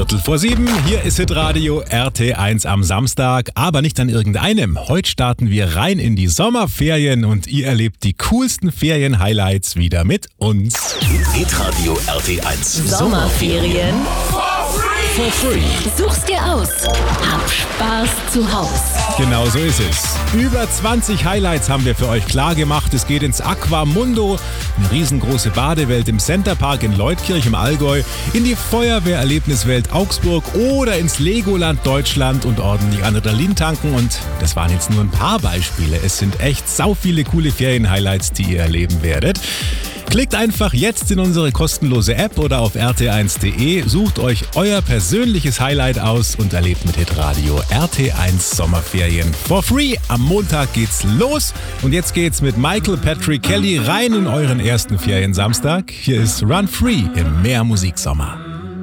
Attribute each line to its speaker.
Speaker 1: 6:15. Hier ist Hitradio RT1 am Samstag, aber nicht an irgendeinem. Heute starten wir rein in die Sommerferien und ihr erlebt die coolsten Ferien-Highlights wieder mit uns.
Speaker 2: Hitradio RT1
Speaker 3: Sommerferien
Speaker 1: For free.
Speaker 3: such's dir aus. Hab Spaß zu Haus.
Speaker 1: Genau so ist es. Über 20 Highlights haben wir für euch klar gemacht. Es geht ins Aquamundo, eine riesengroße Badewelt im Centerpark in Leutkirch im Allgäu, in die Feuerwehrerlebniswelt Augsburg oder ins Legoland Deutschland und ordentlich Adrenalin tanken. Und das waren jetzt nur ein paar Beispiele. Es sind echt sau viele coole Ferien-Highlights, die ihr erleben werdet. Klickt einfach jetzt in unsere kostenlose App oder auf rt1.de, sucht euch euer persönliches Highlight aus und erlebt mit Hitradio RT1 Sommerferien for free. Am Montag geht's los und jetzt geht's mit Michael Patrick Kelly rein in euren ersten Feriensamstag. Hier ist Run Free im Mehr Musiksommer.